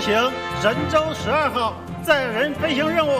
行神舟12号载人飞行任务。